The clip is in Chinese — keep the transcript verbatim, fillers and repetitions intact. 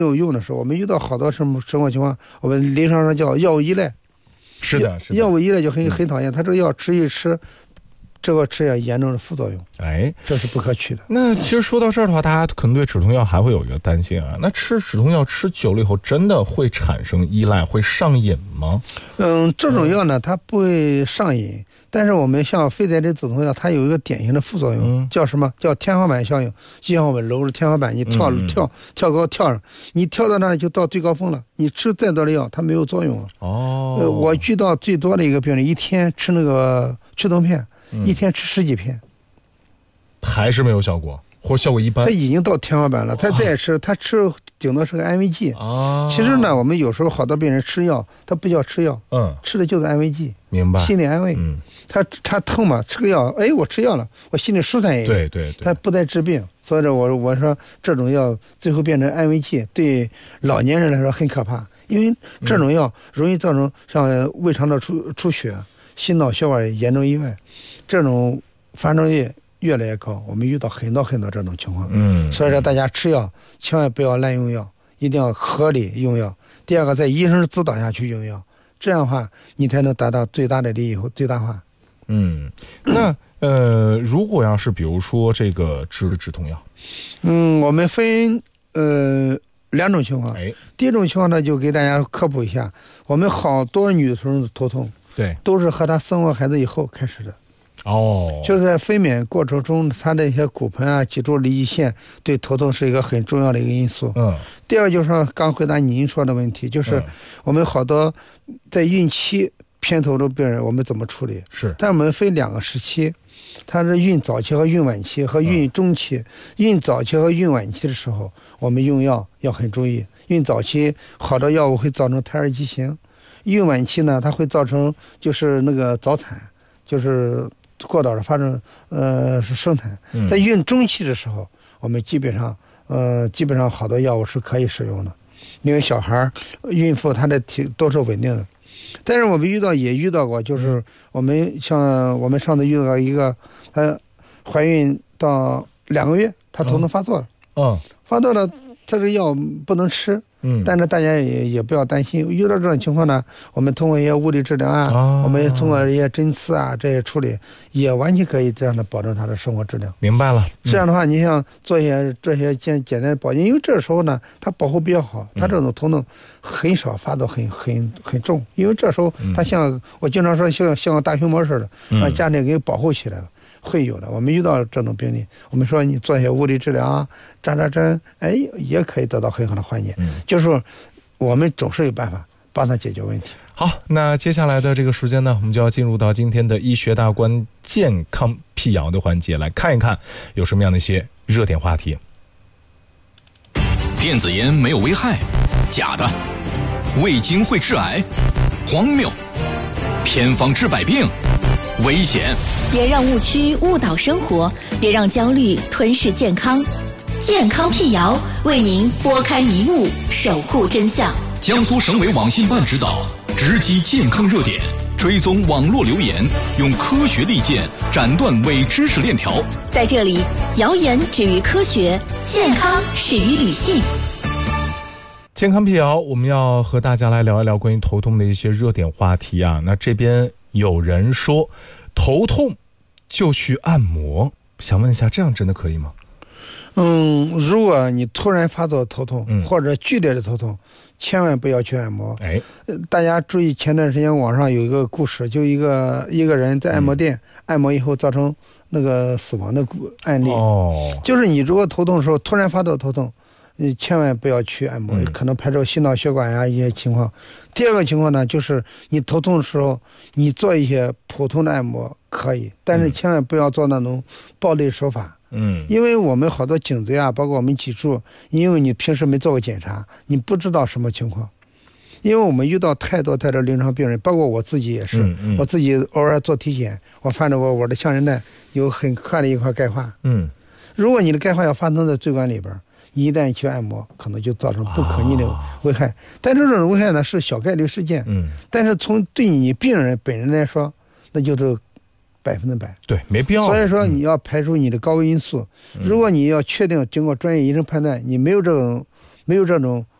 有用的时候，我们遇到好多什么生活情况，我们临床上叫药物依赖。 是的，是的， 药物依赖就很很讨厌，他这个药吃一吃。这个吃药严重的副作用， 哎， 这是不可取的。 那其实说到这儿的话，大家可能对止痛药还会有一个担心啊。那吃止痛药吃久了以后，真的会产生依赖，会上瘾吗？ 嗯，这种药呢，它不会上瘾，但是我们像非甾体止痛药，它有一个典型的副作用，嗯、叫什么？叫天花板效应。就像我们楼是天花板，你跳、嗯、跳跳高跳上，你跳到那就到最高峰了。你吃再多的药，它没有作用了。 哦， 呃，我遇到最多的一个病人，一天吃那个去痛片。嗯、一天吃十几片， 还是没有效果，或效果一般。 他已经到天花板了，他再吃，他吃顶多是个安慰剂。 啊， 其实呢，我们有时候好多病人吃药，他不叫吃药， 嗯， 吃的就是安慰剂， 明白？ 心理安慰。嗯，他他痛嘛，吃个药，哎，我吃药了，我心里舒坦一点。 对对对， 他不再治病，所以说我我说这种药最后变成安慰剂，对老年人来说很可怕，因为这种药容易造成像胃肠道出出血。心脑血管严重意外，这种发生率越来越高，我们遇到很多很多这种情况。嗯，所以说大家吃药千万不要滥用药，一定要合理用药。第二个，在医生指导下去用药，这样的话你才能达到最大的利益和最大化。 嗯，那呃，如果要是比如说这个治止痛药， 嗯，我们分呃两种情况。 哎， 第一种情况呢，就给大家科普一下，我们好多女生的头痛。 对， 都是和他生完孩子以后开始的， 哦， 就是在分娩过程中，他的一些骨盆啊、脊柱离肌线对头痛是一个很重要的一个因素。嗯，第二就是说，刚回答您说的问题，就是我们好多在孕期偏头的病人，我们怎么处理？ 是， 但我们分两个时期，它是孕早期和孕晚期和孕中期。嗯、孕早期和孕晚期的时候，我们用药要很注意。孕早期好多药物会造成胎儿畸形。孕晚期呢，它会造成就是那个早产，就是过早的发生呃是生产。在孕中期的时候，我们基本上呃基本上好多药物是可以使用的，因为小孩孕妇她的体都是稳定的。但是我们遇到也遇到过，就是我们像我们上次遇到一个，她怀孕到两个月，她头疼发作了，嗯，发作了，这个药不能吃。嗯，但是大家也也不要担心，遇到这种情况呢，我们通过一些物理治疗啊，哦、我们通过一些针刺啊这些处理，也完全可以这样的保证他的生活质量。 明白了。 嗯、这样的话，你像做一些这些简简单的保健，因为这时候呢，它保护比较好，它这种头痛很少发作很很很重，因为这时候它像、嗯、我经常说像像个大熊猫似的，把家里给保护起来了。会有的，我们遇到这种病例，我们说你做一些物理治疗啊，扎扎针，哎，也可以得到很好的缓解。嗯，就是我们总是有办法帮他解决问题。 好，那接下来的这个时间呢，我们就要进入到今天的医学大观健康辟谣的环节，来看一看有什么样的一些热点话题。 电子烟没有危害，假的；味精会致癌，荒谬；偏方治百病，危险。 别让误区误导生活，别让焦虑吞噬健康。健康辟谣为您拨开迷雾，守护真相。 江苏省委网信办指导，直击健康热点，追踪网络留言，用科学利剑斩断伪知识链条。 在这里，谣言止于科学，健康始于理性。 健康辟谣，我们要和大家来聊一聊关于头痛的一些热点话题啊。那这边有人说，头痛就去按摩，想问一下，这样真的可以吗？ 嗯，如果你突然发作头痛、嗯、或者剧烈的头痛，千万不要去按摩。哎，大家注意，前段时间网上有一个故事，就一个一个人在按摩店、嗯、按摩以后造成那个死亡的案例。哦，就是你如果头痛的时候突然发作头痛，你千万不要去按摩，嗯、可能排出心脑血管呀一些情况。第二个情况呢，就是你头痛的时候，你做一些普通的按摩可以，但是千万不要做那种暴力手法。嗯，因为我们好多颈椎啊，包括我们脊柱，因为你平时没做过检查，你不知道什么情况。因为我们遇到太多太多临床病人，包括我自己也是，嗯嗯、我自己偶尔做体检，我发现我我的腔韧带有很快的一块钙化。嗯，如果你的钙化要发生在椎管里边，你一旦去按摩，可能就造成不可逆的危害。啊、但这种危害呢是小概率事件。嗯，但是从对你病人本人来说，那就是百分之百， 对，没必要。 所以说你要排除你的高危因素。嗯、如果你要确定经过专业医生判断你没有这种没有这种